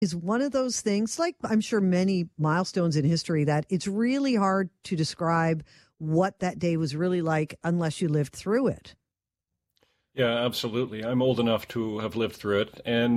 is one of those things, like I'm sure many milestones in history, that it's really hard to describe what that day was really like unless you lived through it. Yeah, absolutely. I'm old enough to have lived through it. And